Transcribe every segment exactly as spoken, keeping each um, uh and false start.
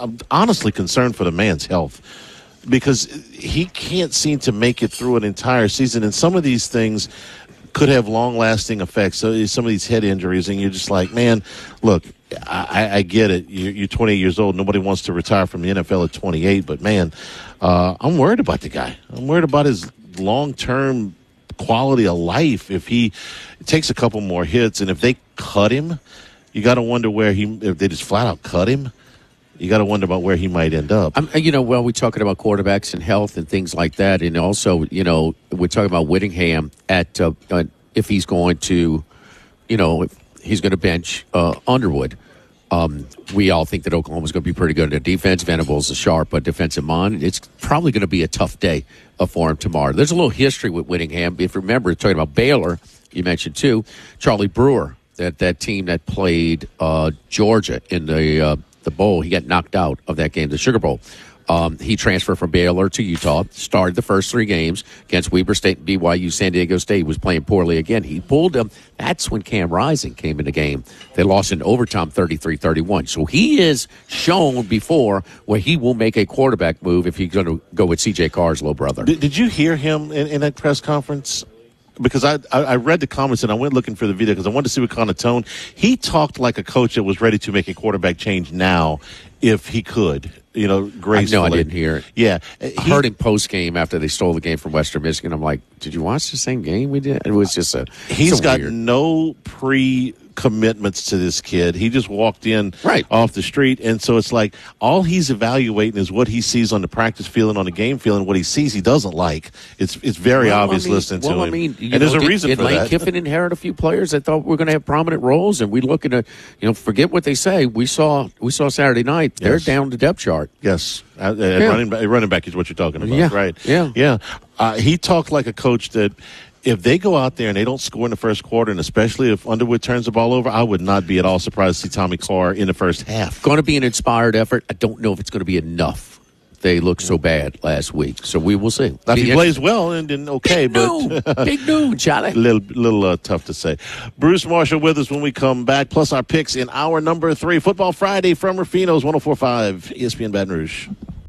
I'm honestly concerned for the man's health because he can't seem to make it through an entire season. And some of these things could have long-lasting effects. So some of these head injuries, and you're just like, man, look, I, I get it. You're, you're twenty-eight years old. Nobody wants to retire from the N F L at twenty-eight. But, man, uh, I'm worried about the guy. I'm worried about his long-term quality of life. If he takes a couple more hits, and if they cut him, you got to wonder where he – if they just flat-out cut him, you got to wonder about where he might end up. Um, you know, well, we're talking about quarterbacks and health and things like that. And also, you know, we're talking about Whittingham at uh, uh, if he's going to, you know, if he's going to bench uh, Underwood. Um, we all think that Oklahoma's going to be pretty good at defense. Venables is sharp, but defensive mind, it's probably going to be a tough day uh, for him tomorrow. There's a little history with Whittingham. If you remember, talking about Baylor, you mentioned too, Charlie Brewer, that, that team that played uh, Georgia in the uh, the bowl. He got knocked out of that game, the Sugar Bowl. Um, he transferred from Baylor to Utah, started the first three games against Weber State and B Y U. San Diego State was playing poorly again. He pulled them. That's when Cam Rising came in the game. They lost in overtime thirty-three thirty-one. So he is shown before where he will make a quarterback move if he's going to go with C J Carr's little brother. Did, did you hear him in, in that press conference? Because I, I I read the comments and I went looking for the video because I wanted to see what kind of tone. He talked like a coach that was ready to make a quarterback change now if he could. You know, gracefully. I know I didn't hear it. Yeah. He, I heard him post-game after they stole the game from Western Michigan. I'm like, did you watch the same game we did? It was just a He's so got weird. no pre commitments to this kid. He just walked in right off the street, and so it's like all he's evaluating is what he sees on the practice field and on the game field, and what he sees he doesn't like. It's it's very well, obvious I mean, listening well, to him. I mean, and know, there's a did, reason did for Lane that. Kiffin inherit a few players that thought we're going to have prominent roles, and we looking at, you know, forget what they say. We saw we saw Saturday night. They're Yes. down the depth chart. Yes, uh, Yeah. running back, running back is what you're talking about, Yeah. right? Yeah, yeah. Uh, he talked like a coach that if they go out there and they don't score in the first quarter, and especially if Underwood turns the ball over, I would not be at all surprised to see Tommy Carr in the first half. Going to be an inspired effort. I don't know if it's going to be enough. They looked so bad last week, so we will see. Now, if Be he plays well, and then okay, Big but noon. Big noon, Charlie. A little, little uh, tough to say. Bruce Marshall with us when we come back, plus our picks in hour number three. Football Friday from Rufino's one oh four point five E S P N Baton Rouge.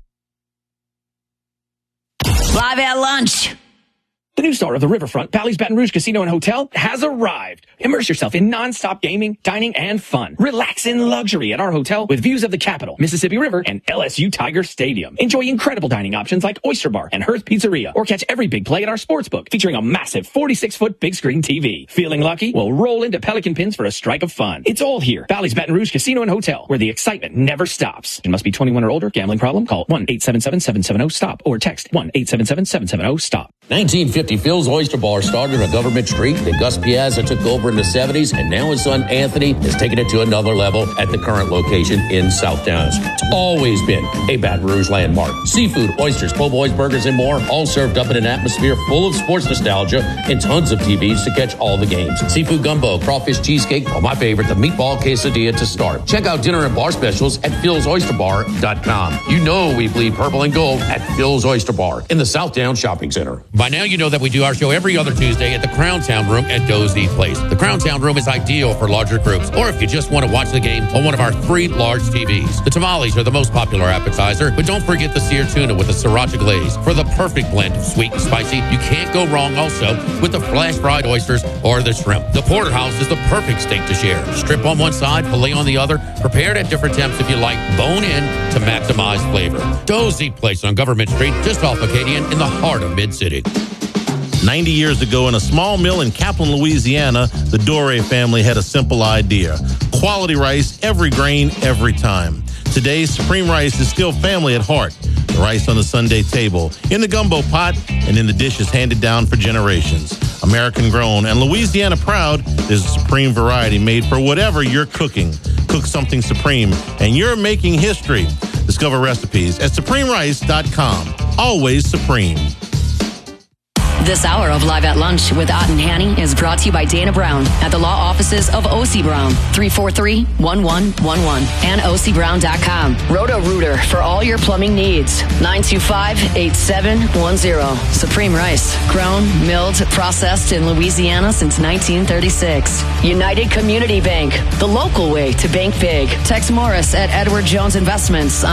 Live at lunch. The new star of the Riverfront, Bally's Baton Rouge Casino and Hotel, has arrived. Immerse yourself in non-stop gaming, dining, and fun. Relax in luxury at our hotel with views of the Capitol, Mississippi River, and L S U Tiger Stadium. Enjoy incredible dining options like Oyster Bar and Hearth Pizzeria, or catch every big play at our sportsbook, featuring a massive forty-six foot big screen T V. Feeling lucky? Well, roll into Pelican Pins for a strike of fun. It's all here. Bally's Baton Rouge Casino and Hotel, where the excitement never stops. It must be twenty-one or older. Gambling problem? Call one eight seven seven, seven seven zero, stop or text one eight seven seven, seven seven zero, stop. nineteen fifty, Phil's Oyster Bar started on Government Street. Then Gus Piazza took over in the seventies, and now his son Anthony has taken it to another level at the current location in South Downs. It's always been a Baton Rouge landmark. Seafood, oysters, po' boys, burgers, and more, all served up in an atmosphere full of sports nostalgia and tons of T Vs to catch all the games. Seafood gumbo, crawfish cheesecake, or my favorite, the meatball quesadilla to start. Check out dinner and bar specials at phils oyster bar dot com. You know we bleed purple and gold at Phil's Oyster Bar in the South Downs Shopping Center. By now, you know that we do our show every other Tuesday at the Crown Town Room at Doe's Eat Place. The Crown Town Room is ideal for larger groups, or if you just want to watch the game on one of our three large T Vs. The tamales are the most popular appetizer, but don't forget the seared tuna with the sriracha glaze for the perfect blend of sweet and spicy. You can't go wrong also with the flash fried oysters or the shrimp. The porterhouse is the perfect steak to share. Strip on one side, filet on the other, prepared at different temps if you like, bone in to maximize flavor. Doe's Eat Place on Government Street, just off Acadian in the heart of Mid-City. ninety years ago, in a small mill in Kaplan, Louisiana, the Dore family had a simple idea. Quality rice, every grain, every time. Today, Supreme Rice is still family at heart. The rice on the Sunday table, in the gumbo pot, and in the dishes handed down for generations. American grown and Louisiana proud, there's a Supreme variety made for whatever you're cooking. Cook something Supreme, and you're making history. Discover recipes at supreme rice dot com. Always Supreme. This hour of Live at Lunch with Ott and Hanny is brought to you by Dana Brown at the law offices of O C Brown, three four three, one one one one, and O C brown dot com. Roto-Rooter for all your plumbing needs, nine two five, eight seven one zero. Supreme Rice, grown, milled, processed in Louisiana since nineteen thirty-six. United Community Bank, the local way to bank big. Tex Morris at Edward Jones Investments